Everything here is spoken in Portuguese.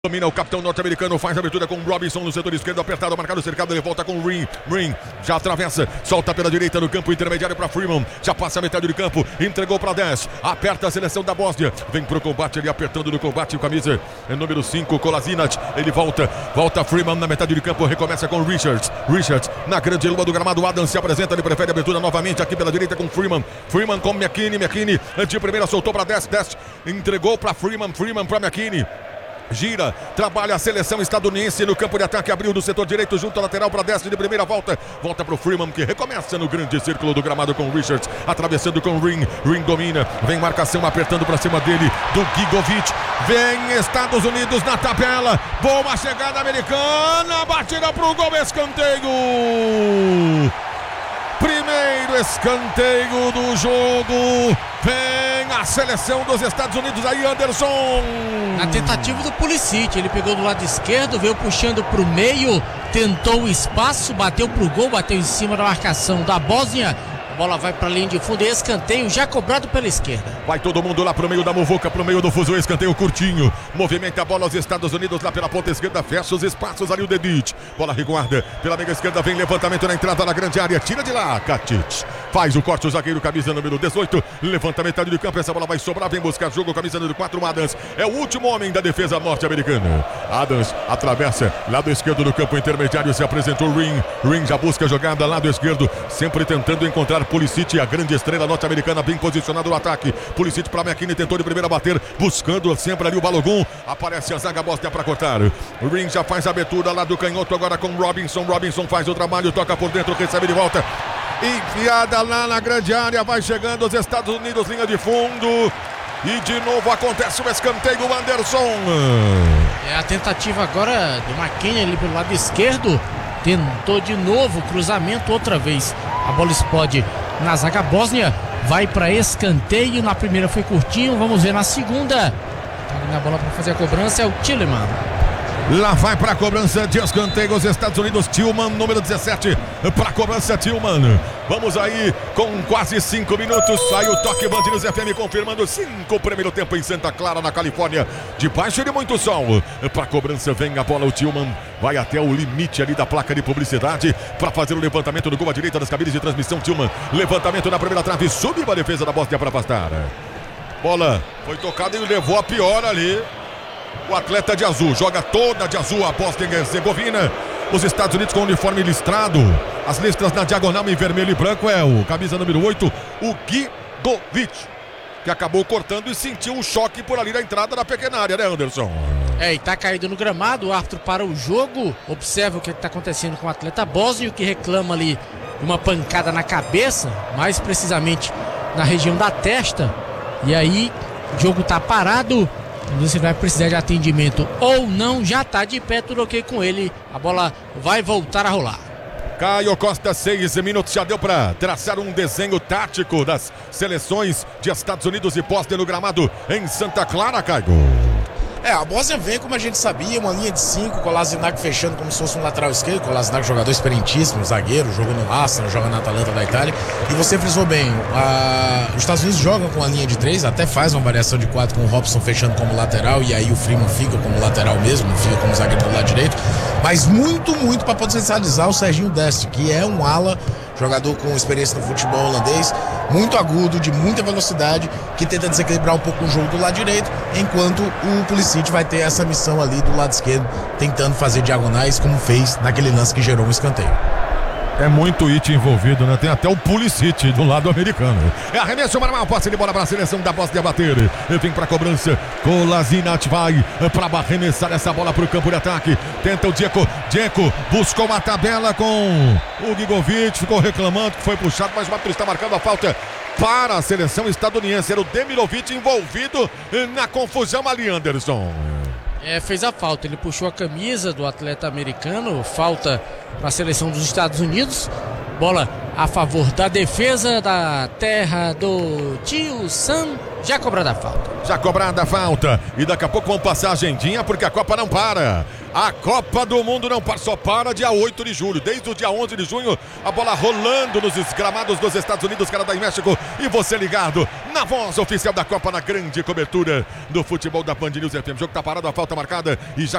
Domina o capitão norte-americano, faz a abertura com o Robinson no setor esquerdo, apertado, marcado, cercado, ele volta com o Ring, já atravessa, solta pela direita no campo intermediário para Freeman, já passa a metade do campo, entregou para 10, aperta a seleção da Bósnia, vem pro combate ali, apertando no combate, camisa número 5, Kolasinac, ele volta Freeman na metade do campo, recomeça com Richards na grande lua do gramado, Adams se apresenta, ele prefere a abertura novamente aqui pela direita com Freeman com McKinney, de primeira soltou para 10, entregou para Freeman para McKinney. Gira, trabalha a seleção estadunidense no campo de ataque, abriu do setor direito junto à lateral para 10 de primeira volta para o Freeman que recomeça no grande círculo do gramado com Richards, atravessando com Ring domina, vem marcação apertando para cima dele do Gigovic, vem Estados Unidos na tabela, boa chegada americana, batida para o gol, escanteio, primeiro escanteio do jogo, vem a seleção dos Estados Unidos aí, Anderson. Na tentativa do Pulisic, ele pegou do lado esquerdo, veio puxando pro meio, tentou o espaço, bateu pro gol, bateu em cima da marcação da Bósnia. A bola vai para a linha de fundo e escanteio já cobrado pela esquerda. Vai todo mundo lá pro meio da muvuca, pro meio do fuso, escanteio curtinho. Movimenta a bola aos Estados Unidos lá pela ponta esquerda, fecha os espaços ali o Dedic. Bola reguarda pela meia esquerda, vem levantamento na entrada da grande área, tira de lá, Katic. Faz o corte o zagueiro, camisa número 18, levanta metade do campo, essa bola vai sobrar, vem buscar jogo, camisa número 4, Adams. É o último homem da defesa norte-americana. Adams atravessa, lado esquerdo do campo intermediário, se apresentou Ring já busca a jogada, lado esquerdo, sempre tentando encontrar Pulisic, a grande estrela norte-americana, bem posicionado no ataque. Pulisic para McKinney, tentou de primeira bater, buscando sempre ali o Balogun. Aparece a zaga Bósnia para cortar. Ring já faz a abertura lá do canhoto, agora com Robinson faz o trabalho, toca por dentro, recebe de volta. Enfiada lá na grande área, vai chegando os Estados Unidos, linha de fundo. E de novo acontece o escanteio, Anderson. É a tentativa agora do McKinney ali pelo lado esquerdo. Tentou de novo, cruzamento outra vez. A bola explode na zaga Bósnia. Vai para escanteio. Na primeira foi curtinho. Vamos ver na segunda. Tá na bola para fazer a cobrança é o Tillman. Lá vai para a cobrança de escanteio os Estados Unidos, Tillman, número 17, para a cobrança Tillman. Vamos aí com quase 5 minutos, sai o toque Band News FM confirmando 5 primeiro tempo em Santa Clara, na Califórnia, debaixo de muito sol. Para a cobrança vem a bola, o Tillman vai até o limite ali da placa de publicidade para fazer o levantamento do gol à direita das cabines de transmissão. Tillman, levantamento na primeira trave, subiu a defesa da Bósnia para afastar. Bola foi tocada e levou a pior ali. O atleta de azul, joga toda de azul a Bósnia e Herzegovina. Os Estados Unidos com o uniforme listrado. As listras na diagonal em vermelho e branco é o camisa número 8, o Gigovic, que acabou cortando e sentiu um choque por ali na entrada da pequena área, né, Anderson? E tá caído no gramado, o árbitro para o jogo, observa o que está acontecendo com o atleta bósnio, que reclama ali uma pancada na cabeça, mais precisamente na região da testa. E aí, o jogo tá parado. Você vai precisar de atendimento ou não, já tá de pé, tudo ok com ele. A bola vai voltar a rolar. Caio Costa, 6 minutos, já deu para traçar um desenho tático das seleções de Estados Unidos e Bósnia no gramado em Santa Clara, Caio. A Bósnia vem, como a gente sabia, uma linha de 5, Kolasinac fechando como se fosse um lateral esquerdo. Kolasinac, jogador experientíssimo, zagueiro, jogou no Arsenal, joga na Atalanta da Itália. E você frisou bem, os Estados Unidos jogam com a linha de 3, até faz uma variação de 4 com o Robson fechando como lateral, e aí o Freeman fica como lateral mesmo, não fica como zagueiro do lado direito. Mas muito para potencializar o Serginho Deste, que é um ala, jogador com experiência no futebol holandês, muito agudo, de muita velocidade, que tenta desequilibrar um pouco o jogo do lado direito, enquanto o Pulisic vai ter essa missão ali do lado esquerdo, tentando fazer diagonais, como fez naquele lance que gerou um escanteio. É muito it envolvido, né? Tem até o Pulisic do lado americano. É arremesso normal, passe de bola para a seleção da Bósnia bater. Vem para a cobrança. Kolasinac vai para arremessar essa bola para o campo de ataque. Tenta o Dzeko buscou uma tabela com o Gigovic, ficou reclamando que foi puxado, mas o árbitro está marcando a falta para a seleção estadunidense. Era o Demirovic envolvido na confusão ali, Anderson. Fez a falta, ele puxou a camisa do atleta americano, falta para a seleção dos Estados Unidos, bola a favor da defesa da terra do tio Sam, já cobrada a falta. Já cobrada a falta, e daqui a pouco vamos passar a agendinha, porque a Copa não para. A Copa do Mundo não para, só para dia 8 de julho. Desde o dia 11 de junho, a bola rolando nos gramados dos Estados Unidos, Canadá e México. E você ligado na voz oficial da Copa, na grande cobertura do futebol da Band News FM. O jogo tá parado, a falta marcada e já